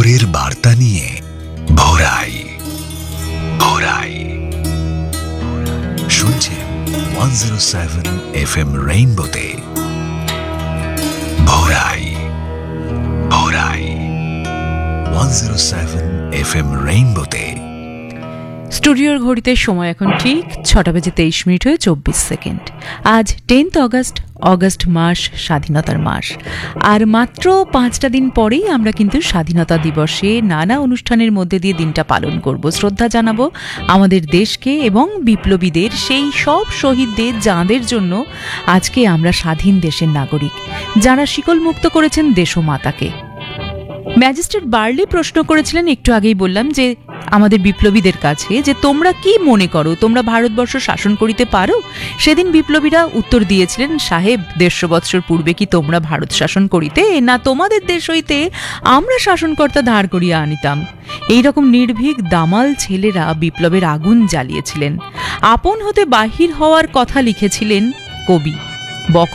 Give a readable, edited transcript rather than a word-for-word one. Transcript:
খবরের বার্তা নিয়ে ভোরাই ভোরাই শুনছেন 107 FM রেইনবোতে ভোরাই ভোরাই 107 FM রেইনবোতে। স্টুডিওর ঘড়িতে সময় এখন ঠিক 6:23:24। আজ 10th অগস্ট মাস, স্বাধীনতার মাস। আর মাত্র 5টা দিন পরেই আমরা কিন্তু স্বাধীনতা দিবসে নানা অনুষ্ঠানের মধ্যে দিয়ে দিনটা পালন করব। শ্রদ্ধা জানাবো আমাদের দেশকে এবং বিপ্লবীদের, সেই সব শহীদদের যাঁদের জন্য আজকে আমরা স্বাধীন দেশের নাগরিক, যারা শিকল মুক্ত করেছেন দেশমাতাকে। ম্যাজিস্ট্রেট বার্লি প্রশ্ন করেছিলেন, একটু আগেই বললাম, যে আমাদের বিপ্লবীদের কাছে যে তোমরা কি মনে করো, তোমরা ভারতবর্ষ শাসন করিতে পারো? সেদিন বিপ্লবীরা উত্তর দিয়েছিলেন, সাহেব 150 বৎসর পূর্বে কি তোমরা ভারত শাসন করিতে, না তোমাদের দেশ হইতে আমরা শাসনকর্তা ধার করিয়া আনিতাম? এইরকম নির্ভীক দামাল ছেলেরা বিপ্লবের আগুন জ্বালিয়েছিলেন। আপন হতে বাহির হওয়ার কথা লিখেছিলেন কবি।